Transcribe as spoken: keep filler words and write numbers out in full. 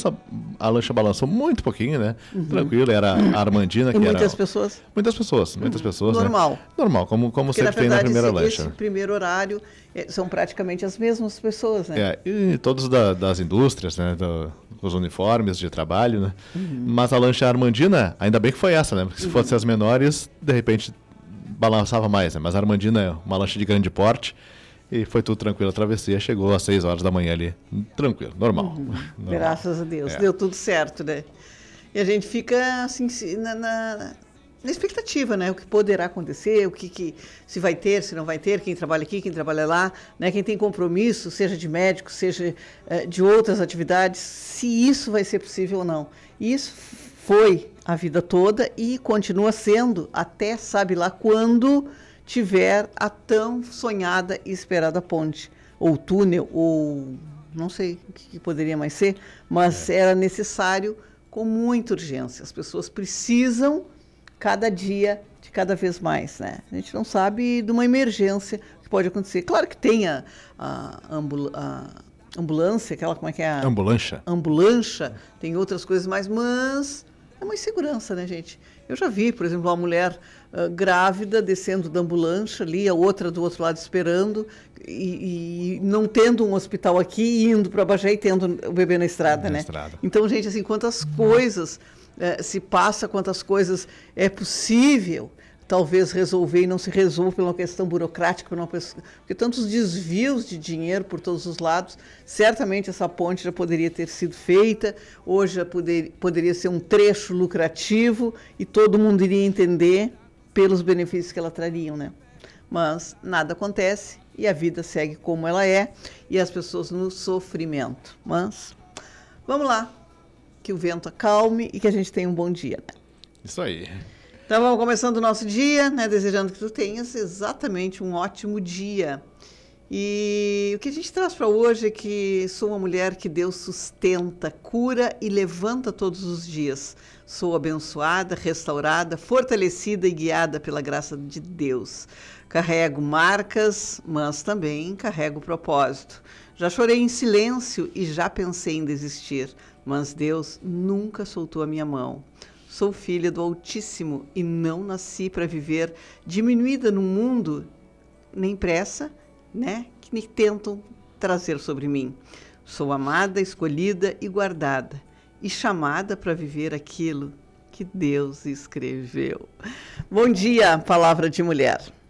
balança, a lancha balançou muito pouquinho, né? Uhum. Tranquilo, era a Armandina, que e muitas era... pessoas? Muitas pessoas, muitas uhum. pessoas, Normal. Né? Normal, como, como Porque, sempre tem na primeira esse, lancha. Esse primeiro horário são praticamente as mesmas pessoas, né? É, e todos da, das indústrias, né? Do, os uniformes de trabalho, né? Uhum. Mas a lancha Armandina, ainda bem que foi essa, né? Porque se uhum. fossem as menores, de repente balançava mais, né? Mas a Armandina é uma lancha de grande porte e foi tudo tranquilo. A travessia chegou às seis horas da manhã ali, tranquilo, normal. Uhum. normal. Graças a Deus, é. deu tudo certo, né? E a gente fica assim na, na, na expectativa, né? O que poderá acontecer, o que, que se vai ter, se não vai ter, quem trabalha aqui, quem trabalha lá, né? Quem tem compromisso, seja de médico, seja uh, de outras atividades, se isso vai ser possível ou não. E isso foi a vida toda e continua sendo até sabe lá quando tiver a tão sonhada e esperada ponte, ou túnel, ou não sei o que, que poderia mais ser, mas é. era necessário com muita urgência. As pessoas precisam cada dia de cada vez mais, né? A gente não sabe de uma emergência que pode acontecer. Claro que tem a, a, ambul a ambulância, aquela como é que é? A ambulância. Ambulância, tem outras coisas mais, mas é uma insegurança, né, gente? Eu já vi, por exemplo, uma mulher uh, grávida descendo da ambulância ali, a outra do outro lado esperando, e, e não tendo um hospital aqui, indo para Bagé e tendo o bebê na estrada, na né? Estrada. Então, gente, assim, quantas coisas uh, se passa, quantas coisas é possível talvez resolver e não se resolve por uma questão burocrática, por uma questão, porque tantos desvios de dinheiro por todos os lados, certamente essa ponte já poderia ter sido feita, hoje já poder, poderia ser um trecho lucrativo e todo mundo iria entender pelos benefícios que ela traria, né? Mas nada acontece e a vida segue como ela é e as pessoas no sofrimento. Mas vamos lá, que o vento acalme e que a gente tenha um bom dia, né? Isso aí. Então, vamos começando o nosso dia, né? Desejando que tu tenhas exatamente um ótimo dia. E o que a gente traz para hoje é que sou uma mulher que Deus sustenta, cura e levanta todos os dias. Sou abençoada, restaurada, fortalecida e guiada pela graça de Deus. Carrego marcas, mas também carrego propósito. Já chorei em silêncio e já pensei em desistir, mas Deus nunca soltou a minha mão. Sou filha do Altíssimo e não nasci para viver diminuída no mundo, nem pressa, né, que me tentam trazer sobre mim. Sou amada, escolhida e guardada, e chamada para viver aquilo que Deus escreveu. Bom dia, palavra de mulher.